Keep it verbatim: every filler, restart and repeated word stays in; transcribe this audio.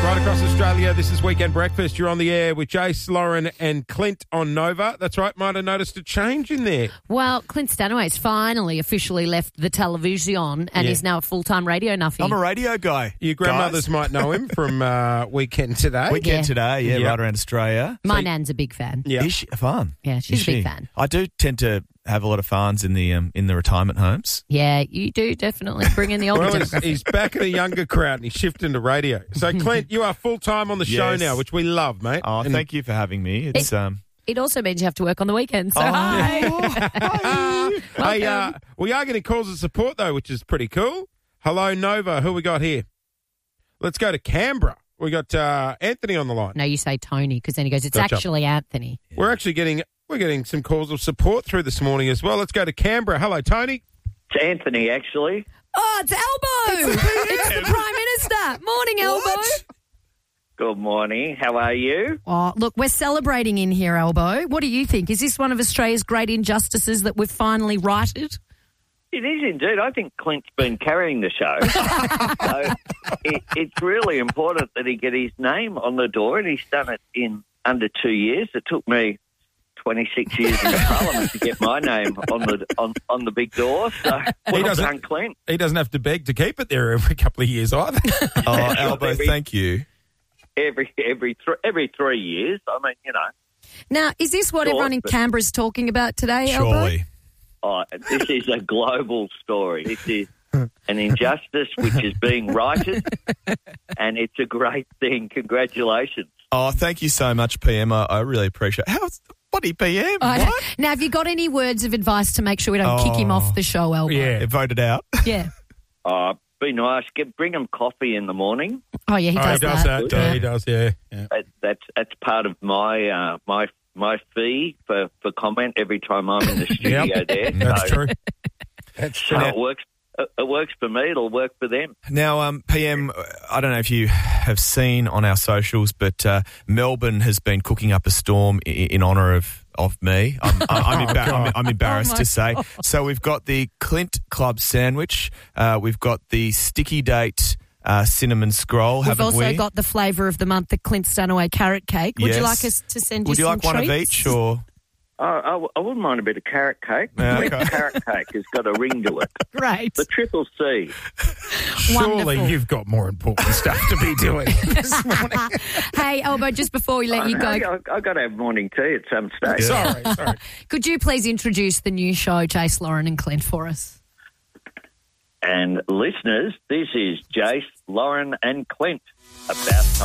Right across Australia, this is Weekend Breakfast. You're on the air with Jace, Lauren and Clint on Nova. That's right, might have noticed a change in there. Well, Clint Stanaway's finally officially left the television and Yeah. is now a full-time radio nuffy. I'm a radio guy. Your grandmothers guys. might know him from uh, Weekend Today. Weekend Yeah. Today, yeah, Yeah. right around Australia. My So- nan's a big fan. Yeah. Is she fun? Yeah, she's Is a big she? fan. I do tend to have a lot of fans in the um, in the retirement homes. Yeah, you do definitely bring in the older Well, he's, demographic. he's back in a younger crowd and he's shifting to radio. So, Clint, you are full-time on the show Yes. now, which we love, mate. Oh, And- thank you for having me. It's um. It also means you have to work on the weekends. So Oh. hi. Hey, uh, we are getting calls of support, though, which is pretty cool. Hello, Nova. Who we got here? Let's go to Canberra. We got uh, Anthony on the line. No, you say Tony because then he goes, it's Gotcha. actually Anthony. We're actually getting we're getting some calls of support through this morning as well. Let's go to Canberra. Hello, Tony. It's Anthony, actually. Oh, it's Elbow. It's the Prime Minister. Morning, Elbow. Good morning. How are you? Oh, look, we're celebrating in here, Elbow. What do you think? Is this one of Australia's great injustices that we've finally righted? It is indeed. I think Clint's been carrying the show. so it, it's really important that he get his name on the door, and he's done it in under two years. It took me twenty-six years in the Parliament to get my name on the on, on the big door. So well doesn't- done, Clint. He doesn't have to beg to keep it there every couple of years either. Oh, Elbow, thank you. Every every th- every three years. I mean, you know. Now, is this what Sure, everyone in but- Canberra's talking about today, Elbow? Surely. Oh, this is a global story. This is an injustice which is being righted, and it's a great thing. Congratulations. Oh, thank you so much, P M. I, I really appreciate it. How's bloody P M? I don't- What? Now, have you got any words of advice to make sure we don't kick him Oh. off the show, Elbow? Yeah. It voted out. Yeah. Oh, be nice. Get bring them coffee in the morning. Oh, yeah, he Oh, does, he does that. that. Yeah, he does, yeah. yeah. That, that's that's part of my uh, my my fee for, for comment every time I'm in the studio Yep. there. That's so, true. That's So true. it works. It it works for me. It'll work for them. Now, um, P M, I don't know if you have seen on our socials, but uh, Melbourne has been cooking up a storm in, in honour of, of me. I'm, I'm, I'm, Oh, embar- I'm, God. I'm embarrassed Oh, my to say. So we've got the Clint Club sandwich. Uh, we've got the Sticky Date uh, cinnamon scroll, We've haven't also we? got the flavour of the month, the Clint Stanaway carrot cake. Would Yes. you like us to send you Would you some like one of treats? each, or...? Oh, I, w- I wouldn't mind a bit of carrot cake. Yeah, Red okay. Carrot cake has got a ring to it. Great. The triple C. Surely Wonderful. you've got more important stuff to be doing this morning. Hey, Elbow, just before we let you go, I, I got to have morning tea at some stage. Sorry, sorry. could you please introduce the new show, Jace, Lauren and Clint, for us? And listeners, this is Jace, Lauren, and Clint. About time.